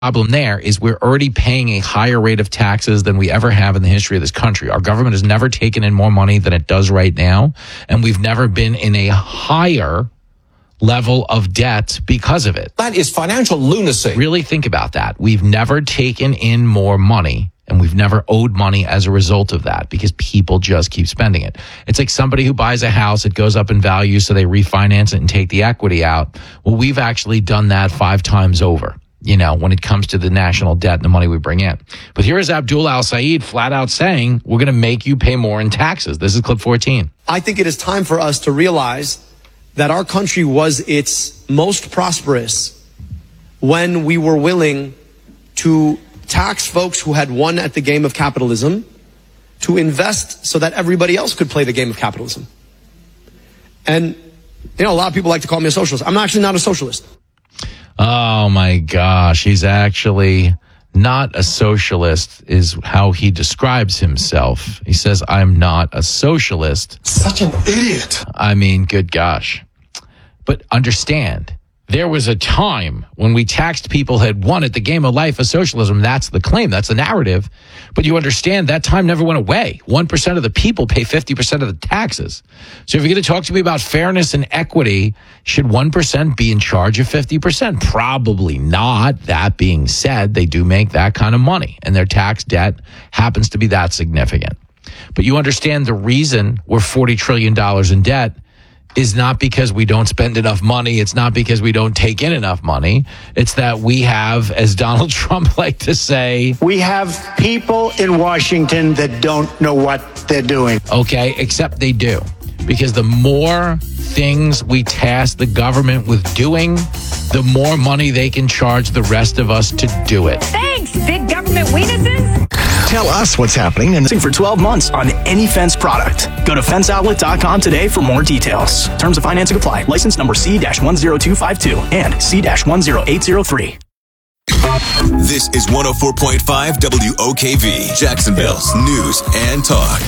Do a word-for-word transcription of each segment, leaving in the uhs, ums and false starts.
problem there is we're already paying a higher rate of taxes than we ever have in the history of this country. Our government has never taken in more money than it does right now, and we've never been in a higher level of debt because of it. That is financial lunacy. Really think about that. We've never taken in more money, and we've never owed money as a result of that because people just keep spending it. It's like somebody who buys a house, it goes up in value, so they refinance it and take the equity out. Well, we've actually done that five times over, you know, when it comes to the national debt and the money we bring in. But here is Abdul Al-Sayed flat out saying, we're going to make you pay more in taxes. This is clip fourteen. I think it is time for us to realize that our country was its most prosperous when we were willing to tax folks who had won at the game of capitalism, to invest so that everybody else could play the game of capitalism. And, you know, a lot of people like to call me a socialist. I'm actually not a socialist. Oh, my gosh. He's actually not a socialist is how he describes himself. He says, I'm not a socialist. Such an idiot. I mean, good gosh. But understand, there was a time when we taxed people who had won at the game of life of socialism. That's the claim. That's the narrative. But you understand that time never went away. one percent of the people pay fifty percent of the taxes. So if you're going to talk to me about fairness and equity, should one percent be in charge of fifty percent? Probably not. That being said, they do make that kind of money, and their tax debt happens to be that significant. But you understand the reason we're forty trillion dollars in debt is not because we don't spend enough money. It's not because we don't take in enough money. It's that we have, as Donald Trump liked to say, we have people in Washington that don't know what they're doing. Okay, except they do. Because the more things we task the government with doing, the more money they can charge the rest of us to do it. Thanks, big government weenuses. Tell us what's happening and for twelve months on any Fence product. Go to fence outlet dot com today for more details. Terms of financing apply. License number C one zero two five two and C one zero eight zero three. This is one oh four point five W O K V, Jacksonville's news and talk.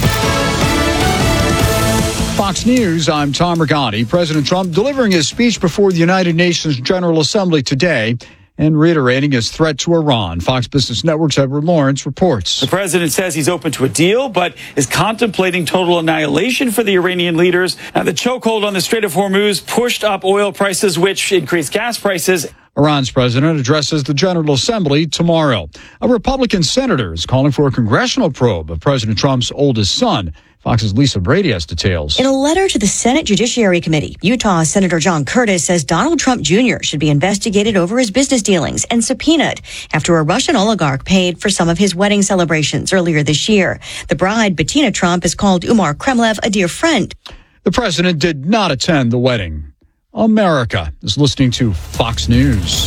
Fox News, I'm Tom Rigotti. President Trump delivering his speech before the United Nations General Assembly today and reiterating his threat to Iran. Fox Business Network's Edward Lawrence reports. The president says he's open to a deal, but is contemplating total annihilation for the Iranian leaders. Now, the chokehold on the Strait of Hormuz pushed up oil prices, which increased gas prices. Iran's president addresses the General Assembly tomorrow. A Republican senator is calling for a congressional probe of President Trump's oldest son. Fox's Lisa Brady has details. In a letter to the Senate Judiciary Committee, Utah Senator John Curtis says Donald Trump Junior should be investigated over his business dealings and subpoenaed after a Russian oligarch paid for some of his wedding celebrations earlier this year. The bride, Bettina Trump, has called Umar Kremlev a dear friend. The president did not attend the wedding. America is listening to Fox News.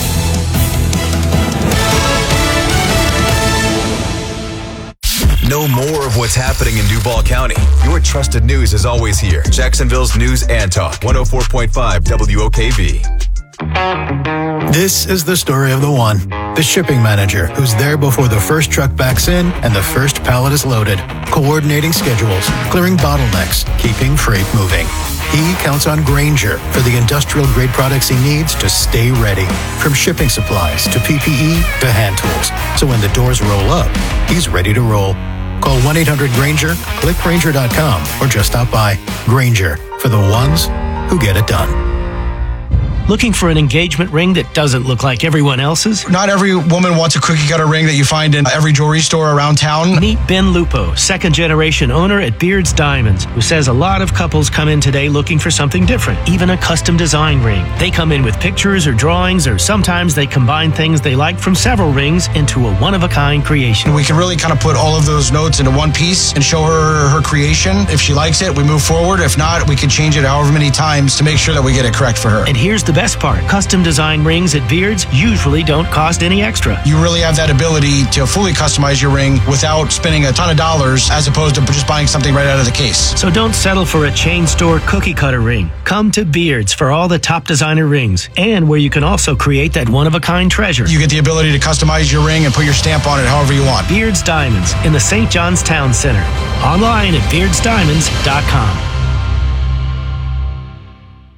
Know more of what's happening in Duval County. Your trusted news is always here. Jacksonville's News and Talk, one oh four point five W O K V. This is the story of the one, the shipping manager who's there before the first truck backs in and the first pallet is loaded, coordinating schedules, clearing bottlenecks, keeping freight moving. He counts on Grainger for the industrial-grade products he needs to stay ready, from shipping supplies to P P E to hand tools. So when the doors roll up, he's ready to roll. Call one eight hundred Grainger, click Grainger dot com, or just stop by. Grainger, for the ones who get it done. Looking for an engagement ring that doesn't look like everyone else's? Not every woman wants a cookie cutter ring that you find in every jewelry store around town. Meet Ben Lupo, second generation owner at Beard's Diamonds, who says a lot of couples come in today looking for something different, even a custom design ring. They come in with pictures or drawings, or sometimes they combine things they like from several rings into a one-of-a-kind creation. We can really kind of put all of those notes into one piece and show her her creation. If she likes it, we move forward. If not, we can change it however many times to make sure that we get it correct for her. And here's the best part. Custom design rings at Beard's usually don't cost any extra. You really have that ability to fully customize your ring without spending a ton of dollars, as opposed to just buying something right out of the case. So don't settle for a chain store cookie cutter ring. Come to Beard's for all the top designer rings, and where you can also create that one-of-a-kind treasure. You get the ability to customize your ring and put your stamp on it however you want. Beard's Diamonds in the Saint John's Town Center. Online at beards diamonds dot com.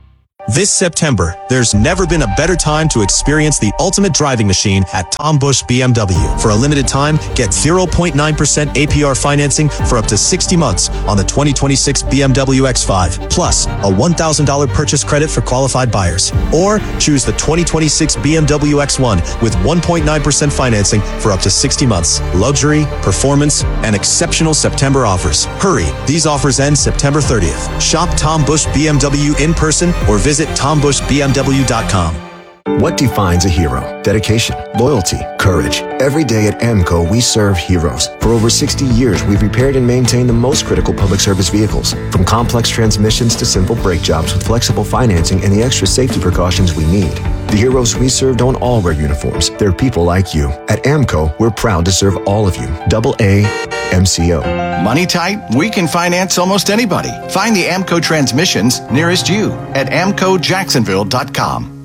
This September, there's never been a better time to experience the ultimate driving machine at Tom Busch B M W. For a limited time, get zero point nine percent A P R financing for up to sixty months on the twenty twenty-six B M W X five, plus a one thousand dollars purchase credit for qualified buyers. Or choose the twenty twenty-six B M W X one with one point nine percent financing for up to sixty months. Luxury, performance, and exceptional September offers. Hurry, these offers end September thirtieth. Shop Tom Busch B M W in person or visit tom busch b m w dot com. What defines a hero? Dedication, loyalty, courage. Every day at AMCO, we serve heroes. For over sixty years, we've repaired and maintained the most critical public service vehicles. From complex transmissions to simple brake jobs with flexible financing and the extra safety precautions we need. The heroes we serve don't all wear uniforms. They're people like you. At AMCO, we're proud to serve all of you. Double A M C O. Money tight? We can finance almost anybody. Find the AMCO transmissions nearest you at amco jacksonville dot com.